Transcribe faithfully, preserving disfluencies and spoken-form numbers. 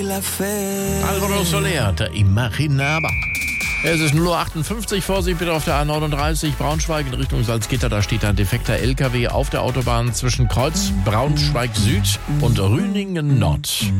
Alvaro Soler, der Imaginaba. Es ist null Uhr achtundfünfzig, Vorsicht bitte auf der A neununddreißig, Braunschweig in Richtung Salzgitter. Da steht ein defekter L K W auf der Autobahn zwischen Kreuz Braunschweig Süd und Rüningen Nord.